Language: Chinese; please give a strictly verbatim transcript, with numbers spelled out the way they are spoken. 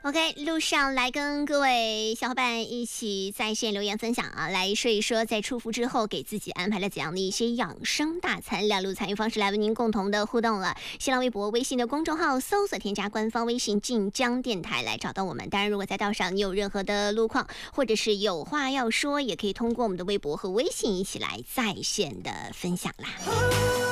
OK， 路上来跟各位小伙伴一起在线留言分享啊，来说一说在出伏之后给自己安排了怎样的一些养生大餐，两路参与方式来为您共同的互动了。新浪微博、微信的公众号搜索添加官方微信晋江电台来找到我们。当然，如果在道上你有任何的路况，或者是有话要说，也可以通过我们的微博和微信一起来在线的分享啦。